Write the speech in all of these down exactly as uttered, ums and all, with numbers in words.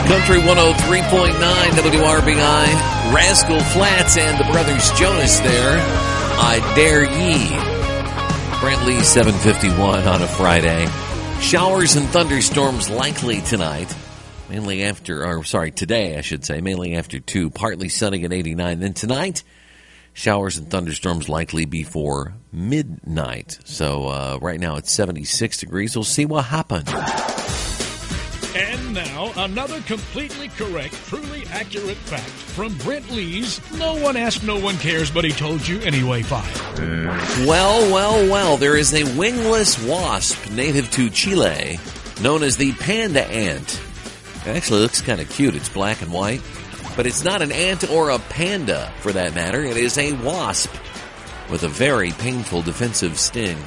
Country one oh three point nine W R B I. Rascal Flatts and the Brothers Jonas there. I Dare Ye. Brent Lee, seven fifty-one on a Friday. Showers and thunderstorms likely tonight. Mainly after, or sorry, today I should say, mainly after two. Partly sunny at eighty-nine. Then tonight, showers and thunderstorms likely before midnight. So uh, right now it's seventy-six degrees. We'll see what happens. And now, another completely correct, truly accurate fact from Brent Lee's No One Asked, No One Cares, But He Told You Anyway file. Well, well, well, there is a wingless wasp native to Chile known as the panda ant. It actually looks kind of cute. It's black and white. But it's not an ant or a panda, for that matter. It is a wasp with a very painful defensive sting.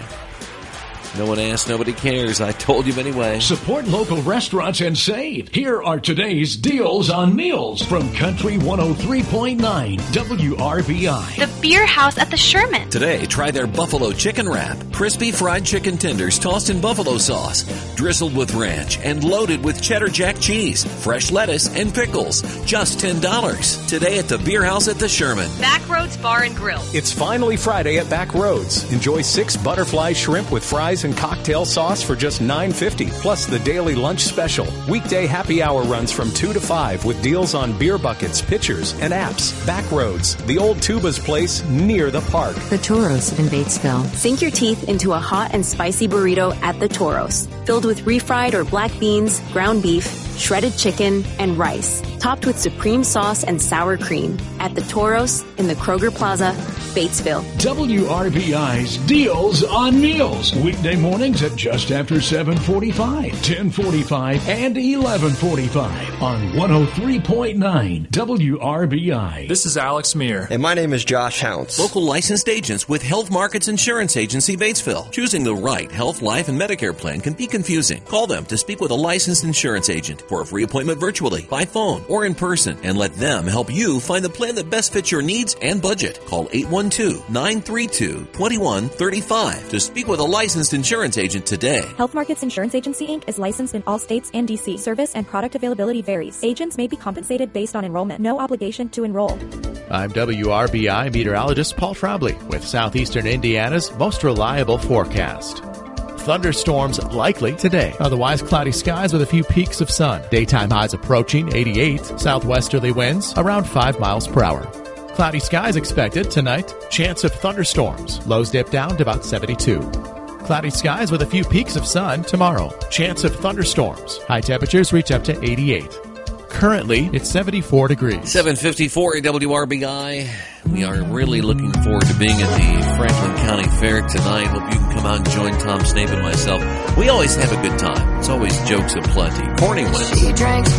No one asked, nobody cares. I told you anyway. Support local restaurants and save. Here are today's deals on meals from Country one oh three point nine W R B I. The Beer House at the Sherman. Today, try their buffalo chicken wrap. Crispy fried chicken tenders tossed in buffalo sauce, drizzled with ranch, and loaded with cheddar jack cheese, fresh lettuce, and pickles. Just ten dollars. Today at the Beer House at the Sherman. Backroads Bar and Grill. It's finally Friday at Backroads. Enjoy six butterfly shrimp with fries and cocktail sauce for just nine fifty, plus the daily lunch special. Weekday happy hour runs from two to five with deals on beer buckets, pitchers, and apps. Backroads, the old Tuba's place near the park. The Toros in Batesville. Sink your teeth into a hot and spicy burrito at the Toros, filled with refried or black beans, ground beef, shredded chicken, and rice, topped with supreme sauce and sour cream at the Toros in the Kroger Plaza, Batesville. W R B I's Deals on Meals. Weekday mornings at just after seven forty-five, ten forty-five, and eleven forty-five on one oh three point nine W R B I. This is Alex Meir. And my name is Josh Hounts. Local licensed agents with Health Markets Insurance Agency, Batesville. Choosing the right health, life, and Medicare plan can be confusing. Call them to speak with a licensed insurance agent for a free appointment virtually, by phone, or in person, and let them help you find the plan that best fits your needs and budget. Call eight one two, nine three two, two one three five to speak with a licensed insurance agent today. Health Markets Insurance Agency, Incorporated is licensed in all states and D C. Service and product availability varies. Agents may be compensated based on enrollment. No obligation to enroll. I'm W R B I meteorologist Paul Trombley with Southeastern Indiana's most reliable forecast. Thunderstorms likely today. Otherwise, cloudy skies with a few peaks of sun. Daytime highs approaching eighty-eight. Southwesterly winds around five miles per hour. Cloudy skies expected tonight. Chance of thunderstorms. Lows dip down to about seventy-two. Cloudy skies with a few peaks of sun tomorrow. Chance of thunderstorms. High temperatures reach up to eighty-eight. Currently, it's seventy-four degrees. seven fifty-four at W R B I. We are really looking forward to being at the Franklin County Fair tonight. Hope you can come out and join Tom Snape and myself. We always have a good time. It's always jokes aplenty. Corny ones.